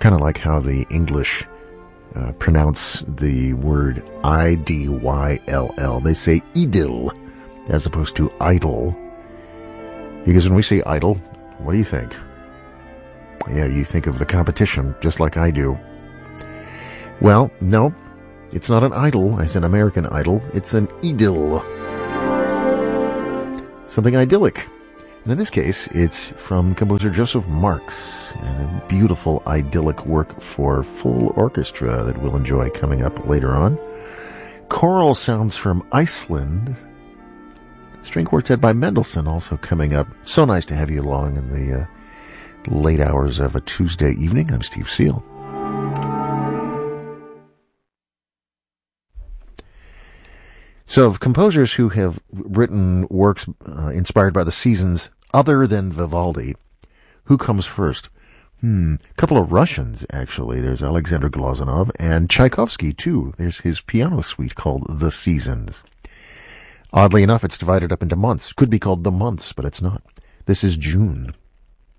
kind of like how the English pronounce the word I-D-Y-L-L. They say idyll as opposed to idle. Because when we say idle, what do you think? Yeah, you think of the competition, just like I do. Well, no, it's not an idol as an American Idol. It's an idyll. Something idyllic. And in this case, it's from composer Joseph Marx. And a beautiful idyllic work for full orchestra that we'll enjoy coming up later on. Choral sounds from Iceland. String quartet by Mendelssohn also coming up. So nice to have you along in the late hours of a Tuesday evening. I'm Steve Seal. So of composers who have written works inspired by the seasons other than Vivaldi, who comes first? A couple of Russians, actually. There's Alexander Glazunov and Tchaikovsky, too. There's his piano suite called The Seasons. Oddly enough, it's divided up into months. Could be called The Months, but it's not. This is June.